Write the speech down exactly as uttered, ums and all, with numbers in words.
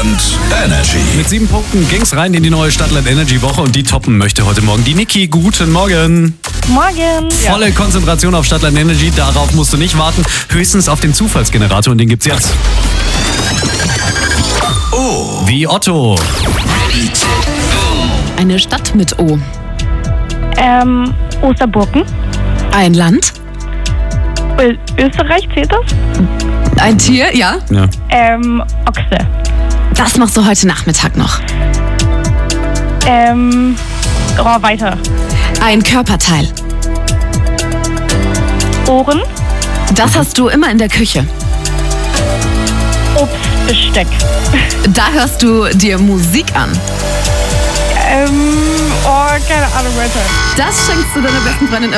und Energy. Mit sieben Punkten ging's rein in die neue Stadtland Energy Woche und die toppen möchte heute Morgen die Niki. Guten Morgen. Morgen. Volle Konzentration auf Stadtland Energy, darauf musst du nicht warten. Höchstens auf den Zufallsgenerator und den gibt's jetzt. Oh. Wie Otto. Eine Stadt mit O. Ähm, Osterburken. Ein Land. Ö Österreich zählt das? Ein Tier, ja. Ja. Ähm, Ochse. Was machst du heute Nachmittag noch? Ähm, oh, weiter. Ein Körperteil. Ohren. Das hast du immer in der Küche. Obstbesteck. Da hörst du dir Musik an. Ähm, oh, keine Ahnung, weiter. Das schenkst du deiner besten Freundin